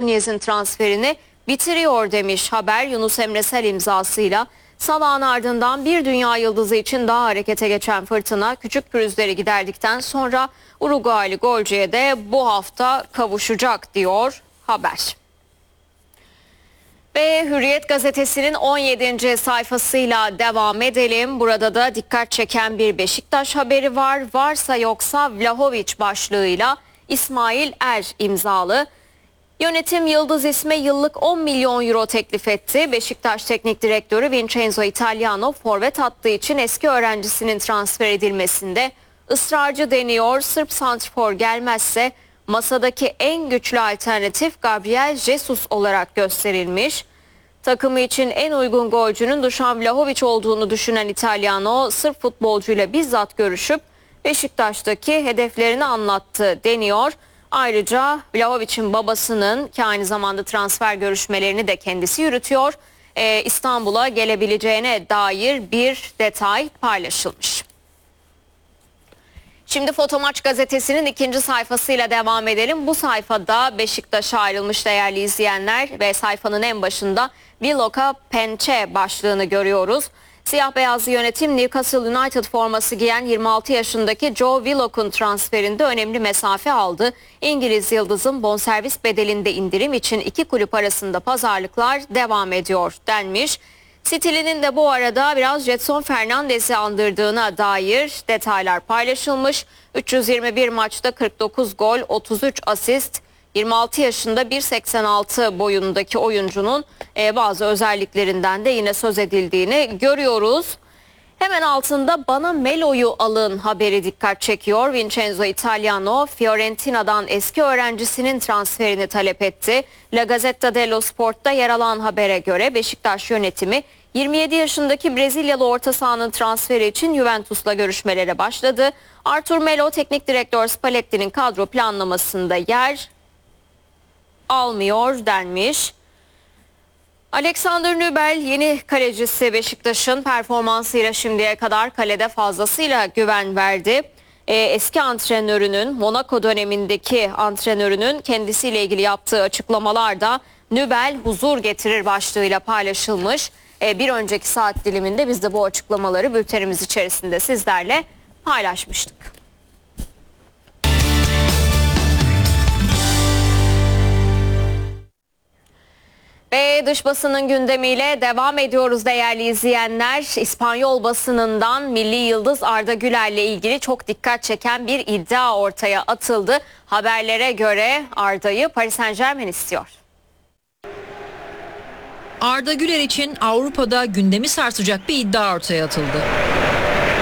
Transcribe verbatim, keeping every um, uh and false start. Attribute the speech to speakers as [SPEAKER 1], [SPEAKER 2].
[SPEAKER 1] Nunez'in transferini bitiriyor demiş haber Yunus Emre Sel imzasıyla. Salah'ın ardından bir dünya yıldızı için daha harekete geçen fırtına küçük pürüzleri giderdikten sonra Uruguaylı golcüye de bu hafta kavuşacak diyor haber. Ve Hürriyet gazetesinin on yedinci sayfasıyla devam edelim. Burada da dikkat çeken bir Beşiktaş haberi var. Varsa yoksa Vlahovic başlığıyla İsmail Er imzalı. Yönetim Yıldız isme yıllık on milyon euro teklif etti. Beşiktaş Teknik Direktörü Vincenzo Italiano forvet attığı için eski öğrencisinin transfer edilmesinde ısrarcı deniyor. Sırp santrfor gelmezse masadaki en güçlü alternatif Gabriel Jesus olarak gösterilmiş. Takımı için en uygun golcünün Dušan Vlahović olduğunu düşünen Italiano, Sırp futbolcuyla bizzat görüşüp Beşiktaş'taki hedeflerini anlattı deniyor. Ayrıca Vlahović'in babasının ki aynı zamanda transfer görüşmelerini de kendisi yürütüyor, ee, İstanbul'a gelebileceğine dair bir detay paylaşılmış. Şimdi Fotomaç gazetesinin ikinci sayfasıyla devam edelim. Bu sayfada Beşiktaş'a ayrılmış değerli izleyenler ve sayfanın en başında Willock'a pençe başlığını görüyoruz. Siyah beyazlı yönetim Newcastle United forması giyen yirmi altı yaşındaki Joe Willock'un transferinde önemli mesafe aldı. İngiliz yıldızın bonservis bedelinde indirim için iki kulüp arasında pazarlıklar devam ediyor denmiş. Stili'nin de bu arada biraz Jetson Fernandez'i andırdığına dair detaylar paylaşılmış. üç yüz yirmi bir maçta kırk dokuz gol, otuz üç asist, yirmi altı yaşında bir seksen altı boyundaki oyuncunun e, bazı özelliklerinden de yine söz edildiğini görüyoruz. Hemen altında bana Melo'yu alın haberi dikkat çekiyor. Vincenzo Italiano Fiorentina'dan eski öğrencisinin transferini talep etti. La Gazzetta dello Sport'ta yer alan habere göre Beşiktaş yönetimi yirmi yedi yaşındaki Brezilyalı orta sahanın transferi için Juventus'la görüşmelere başladı. Artur Melo teknik direktör Spalletti'nin kadro planlamasında yer almıyor denmiş. Alexander Nübel yeni kalecisi Beşiktaş'ın performansıyla şimdiye kadar kalede fazlasıyla güven verdi. Ee, eski antrenörünün Monaco dönemindeki antrenörünün kendisiyle ilgili yaptığı açıklamalarda Nübel huzur getirir başlığıyla paylaşılmış. Ee, bir önceki saat diliminde biz de bu açıklamaları bültenimiz içerisinde sizlerle paylaşmıştık. Ve dış basının gündemiyle devam ediyoruz değerli izleyenler. İspanyol basınından milli yıldız Arda Güler'le ilgili çok dikkat çeken bir iddia ortaya atıldı. Haberlere göre Arda'yı Paris Saint-Germain istiyor.
[SPEAKER 2] Arda Güler için Avrupa'da gündemi sarsacak bir iddia ortaya atıldı.